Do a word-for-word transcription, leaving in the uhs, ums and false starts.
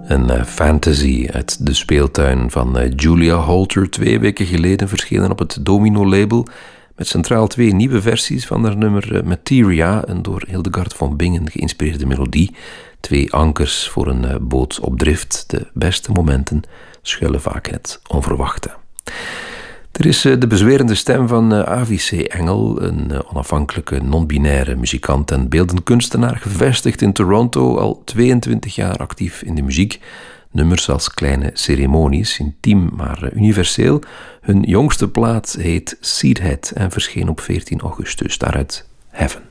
Een uh, fantasy uit de speeltuin van uh, Julia Holter, twee weken geleden verschenen op het Domino-label, met centraal twee nieuwe versies van haar nummer uh, Materia, een door Hildegard von Bingen geïnspireerde melodie. Twee ankers voor een uh, boot op drift. De beste momenten schuilen vaak in het onverwachte. Er is uh, de bezwerende stem van uh, Avi C. Engel, een uh, onafhankelijke non-binaire muzikant en beeldenkunstenaar, gevestigd in Toronto, al tweeëntwintig jaar actief in de muziek. Nummers als kleine ceremonies, intiem maar uh, universeel. Hun jongste plaat heet Seedhead en verscheen op veertien augustus, daaruit Heaven.